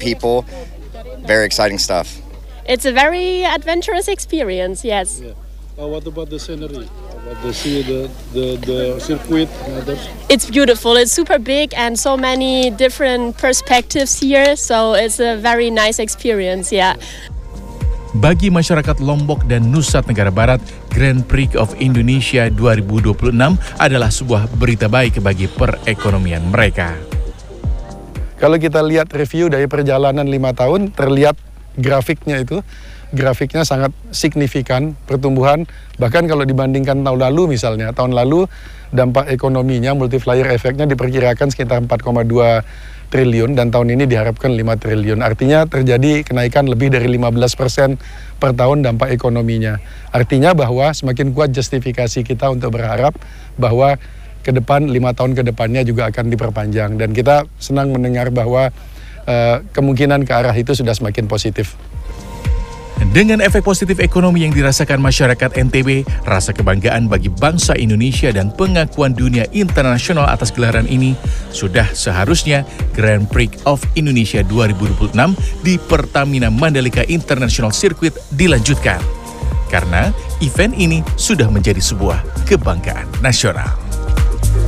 people. Very exciting stuff. It's a very adventurous experience, yes. Yeah. What about the scenery? About the sea, the circuit and others? It's beautiful. It's super big and so many different perspectives here. So it's a very nice experience, yeah. Bagi masyarakat Lombok dan Nusa Tenggara Barat, Grand Prix of Indonesia 2026 adalah sebuah berita baik bagi perekonomian mereka. Kalau kita lihat review dari perjalanan 5 tahun, terlihat grafiknya sangat signifikan pertumbuhan. Bahkan kalau dibandingkan tahun lalu misalnya, tahun lalu dampak ekonominya, multiplier efeknya diperkirakan sekitar 4,2 triliun dan tahun ini diharapkan 5 triliun. Artinya terjadi kenaikan lebih dari 15% per tahun dampak ekonominya. Artinya bahwa semakin kuat justifikasi kita untuk berharap bahwa ke depan 5 tahun ke depannya juga akan diperpanjang. Dan kita senang mendengar bahwa kemungkinan ke arah itu sudah semakin positif. Dengan efek positif ekonomi yang dirasakan masyarakat NTB, rasa kebanggaan bagi bangsa Indonesia dan pengakuan dunia internasional atas gelaran ini, sudah seharusnya Grand Prix of Indonesia 2026 di Pertamina Mandalika International Circuit dilanjutkan. Karena event ini sudah menjadi sebuah kebanggaan nasional.